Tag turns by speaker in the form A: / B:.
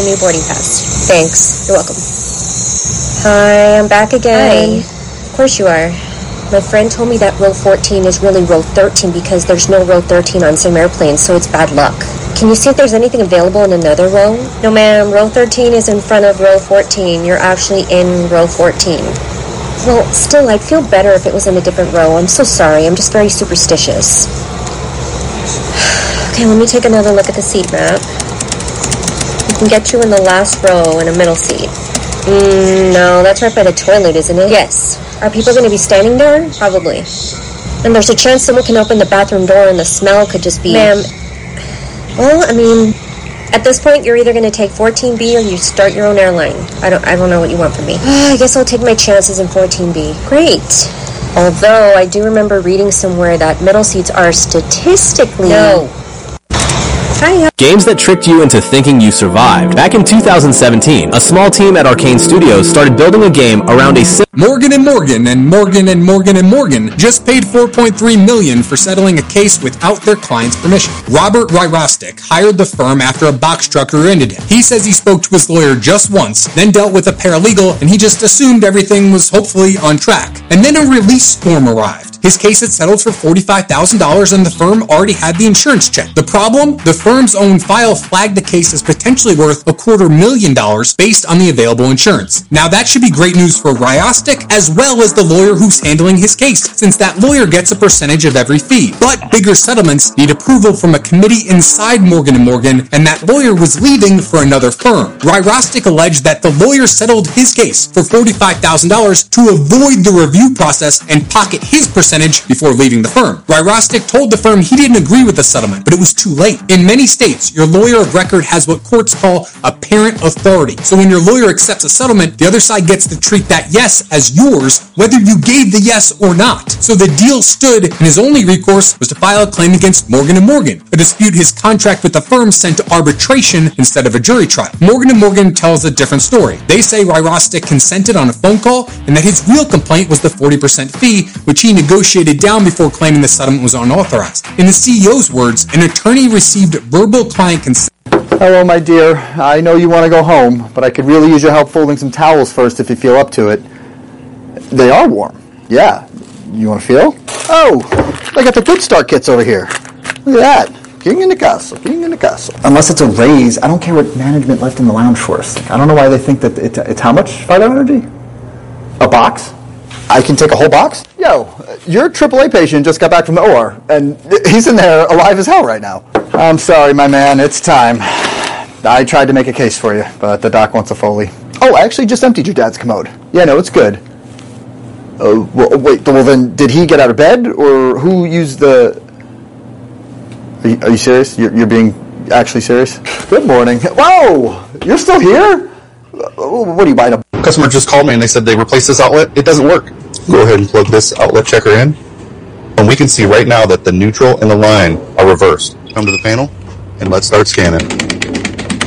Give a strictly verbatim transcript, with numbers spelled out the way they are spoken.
A: new boarding pass.
B: Thanks.
A: You're welcome.
B: Hi, I'm back again.
A: Hi. Of course you are. My friend told me that row fourteen is really row thirteen because there's no row thirteen on some airplanes, so it's bad luck. Can you see if there's anything available in another row? No, ma'am. Row thirteen is in front of row fourteen. You're actually in row fourteen. Well, still, I'd feel better if it was in a different row. I'm so sorry. I'm just very superstitious. Okay, let me take another look at the seat map. We can get you in the last row in a middle seat. Mm, no, that's right by the toilet, isn't it? Yes. Are people going to be standing there? Probably. And there's a chance someone can open the bathroom door and the smell could just be... Ma'am, well, I mean, at this point, you're either going to take fourteen B or you start your own airline. I don't I don't know what you want from me. I guess I'll take my chances in fourteen B. Great. Although, I do remember reading somewhere that middle seats are statistically... No. Hi.
C: Games that tricked you into thinking you survived. Back in two thousand seventeen, a small team at Arcane Studios started building a game around a sim-
D: Morgan and Morgan and Morgan and Morgan and Morgan just paid four point three million dollars for settling a case without their client's permission. Robert Ryrostic hired the firm after a box trucker ended him. He says he spoke to his lawyer just once, then dealt with a paralegal, and he just assumed everything was hopefully on track. And then a release form arrived. His case had settled for forty-five thousand dollars and the firm already had the insurance check. The problem? The firm's own file flagged the case as potentially worth a quarter million dollars based on the available insurance. Now that should be great news for Ryrostic as well as the lawyer who's handling his case, since that lawyer gets a percentage of every fee. But bigger settlements need approval from a committee inside Morgan and Morgan, and that lawyer was leaving for another firm. Ryrostic alleged that the lawyer settled his case for forty-five thousand dollars to avoid the review process and pocket his percentage before leaving the firm. Ryrostic told the firm he didn't agree with the settlement, but it was too late. In many states, your lawyer of record has what courts call apparent authority. So when your lawyer accepts a settlement, the other side gets to treat that yes as yours, whether you gave the yes or not. So the deal stood, and his only recourse was to file a claim against Morgan and Morgan, a dispute his contract with the firm sent to arbitration instead of a jury trial. Morgan and Morgan tells a different story. They say Ryrostic consented on a phone call, and that his real complaint was the forty percent fee, which he negotiated down before claiming the settlement was unauthorized. In the C E O's words, an attorney received verbal client consent.
E: Hello, my dear. I know you want to go home, but I could really use your help folding some towels first if you feel up to it. They are warm. Yeah. You want to feel? Oh, I got the Good Start kits over here. Look at that. King in the castle. King in the castle. Unless it's a raise, I don't care what management left in the lounge for us. I don't know why they think that it, it's how much? Five energy? A box? I can take a whole box? Yo, your triple A patient just got back from the O R, and he's in there alive as hell right now. I'm sorry, my man. It's time. I tried to make a case for you, but the doc wants a Foley. Oh, I actually just emptied your dad's commode. Yeah, no, it's good. Uh, well, wait, well then, did he get out of bed, or who used the... Are you, are you serious? You're, you're being actually serious? Good morning. Whoa! You're still here? What are you buying? A
F: customer just called me and they said they replaced this outlet. It doesn't work. Go ahead and plug this outlet checker in, and we can see right now that the neutral and the line are reversed. Come to the panel, and let's start scanning.